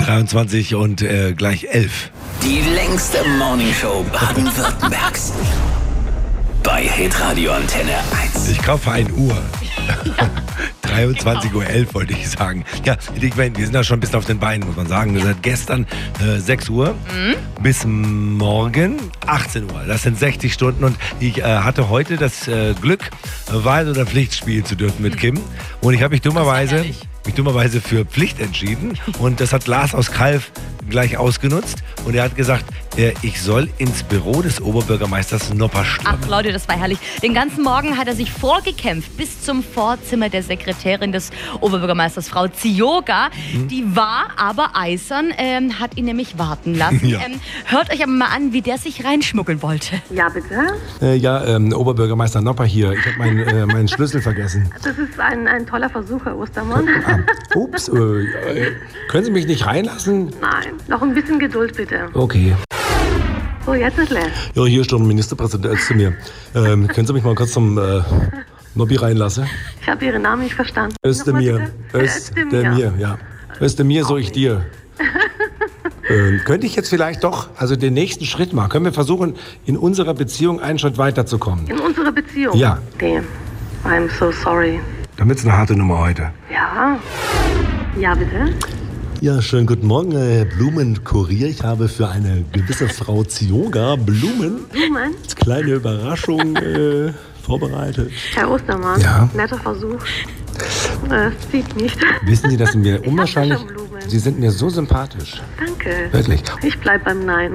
23 und gleich 11. Die längste Morningshow Baden-Württembergs. Bei Hitradio Antenne 1. Ich kaufe eine Uhr. 23:11 Uhr wollte ich sagen. Ja, ich meine, wir sind ja schon ein bisschen auf den Beinen, muss man sagen. Seit gestern 6 Uhr bis morgen 18 Uhr. Das sind 60 Stunden und ich hatte heute das Glück, Wahl- oder Pflicht spielen zu dürfen mit Kim. Und ich habe mich dummerweise für Pflicht entschieden. Und das hat Lars aus Kalf gleich ausgenutzt. Und er hat gesagt, ich soll ins Büro des Oberbürgermeisters Nopper stürmen. Ach Leute, das war herrlich. Den ganzen Morgen hat er sich vorgekämpft bis zum Vorzimmer der Sekretärin des Oberbürgermeisters, Frau Zioga. Die war aber eisern, hat ihn nämlich warten lassen. Ja. Hört euch aber mal an, wie der sich reinschmuggeln wollte. Ja, bitte? Oberbürgermeister Nopper hier. Ich habe meinen Schlüssel vergessen. Das ist ein toller Versuch, Herr Ostermann. Ups, können Sie mich nicht reinlassen? Nein, noch ein bisschen Geduld bitte. Okay. So, jetzt ist leer. Ja, hier ist ein Ministerpräsident zu mir. Können Sie mich mal kurz zum Nobby reinlassen? Ich habe Ihren Namen nicht verstanden. Özdemir. Özdemir, ja. Özdemir, so ich dir. Könnte ich jetzt vielleicht doch, also den nächsten Schritt machen? Können wir versuchen, in unserer Beziehung einen Schritt weiterzukommen? In unserer Beziehung? Ja. Nee, I'm so sorry. Damit ist eine harte Nummer heute. Ja? Ja, bitte? Ja, schönen guten Morgen, Blumenkurier. Ich habe für eine gewisse Frau Zioga Blumen Blumen? als kleine Überraschung vorbereitet. Herr Ostermann, Ja? netter Versuch. Es zieht nicht. Wissen Sie, dass Sie mir Ich unwahrscheinlich... hatte schon Blumen. Sie sind mir so sympathisch. Danke. Wirklich. Ich bleib beim Nein.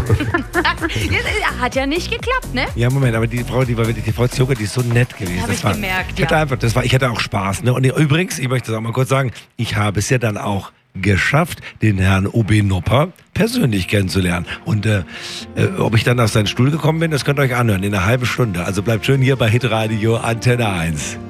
Hat ja nicht geklappt, ne? Ja, Moment, aber die Frau Zioga, die ist so nett gewesen. Hab ich gemerkt, Ich hatte auch Spaß. Ne? Und übrigens, ich möchte das auch mal kurz sagen, ich habe es ja dann auch geschafft, den Herrn OB Nopper persönlich kennenzulernen. Und ob ich dann auf seinen Stuhl gekommen bin, das könnt ihr euch anhören in einer halben Stunde. Also bleibt schön hier bei Hitradio Antenne 1.